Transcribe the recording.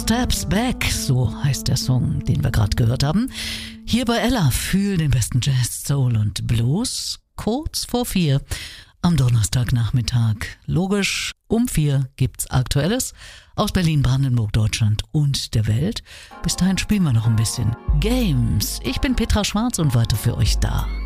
Steps Back, so heißt der Song, den wir gerade gehört haben. Hier bei Ella für den besten Jazz, Soul und Blues, kurz vor 4 am Donnerstagnachmittag. Logisch, um 4 gibt's Aktuelles aus Berlin, Brandenburg, Deutschland und der Welt. Bis dahin spielen wir noch ein bisschen Games. Ich bin Petra Schwarz und weiter für euch da.